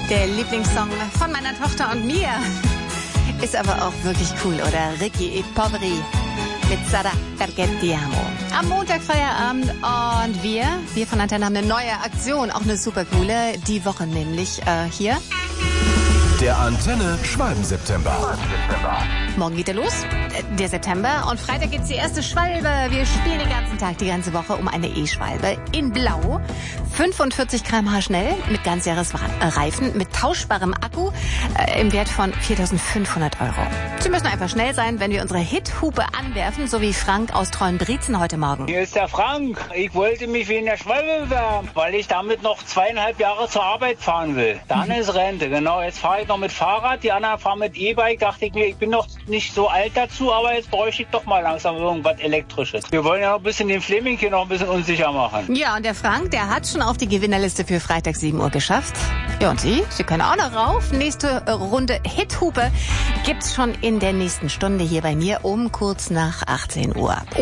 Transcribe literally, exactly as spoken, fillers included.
Der Lieblingssong von meiner Tochter und mir. Ist aber auch wirklich cool, oder? Ricky e Poveri mit Sarà perché ti amo. Am Montag Feierabend und wir, wir von Antenne haben eine neue Aktion, auch eine super coole, die Woche nämlich äh, hier. Der Antenne Schwalben-September. Morgen geht er los, der September, und Freitag gibt's die erste Schwalbe. Wir spielen den ganzen Tag, die ganze Woche um eine E-Schwalbe in Blau. fünfundvierzig Kilometer pro Stunde schnell, mit Ganzjahresreifen, mit tauschbarem Akku äh, im Wert von viertausendfünfhundert Euro. Sie müssen einfach schnell sein, wenn wir unsere Hithupe anwerfen, so wie Frank aus Treuenbrietzen heute Morgen. Hier ist der Frank. Ich wollte mich wegen der Schwalbe bewerben, weil ich damit noch zweieinhalb Jahre zur Arbeit fahren will. Dann ist Rente, genau. Jetzt fahre ich noch mit Fahrrad, die anderen fahren mit E-Bike. Dachte ich mir, ich bin noch nicht so alt dazu, aber jetzt bräuchte ich doch mal langsam irgendwas Elektrisches. Wir wollen ja noch ein bisschen den Fleming hier noch ein bisschen unsicher machen. Ja, und der Frank, der hat schon auf die Gewinnerliste für Freitag sieben Uhr geschafft. Ja, und Sie? Sie können auch noch rauf. Nächste Runde Hithupe gibt's schon in der nächsten Stunde hier bei mir um kurz nach achtzehn Uhr.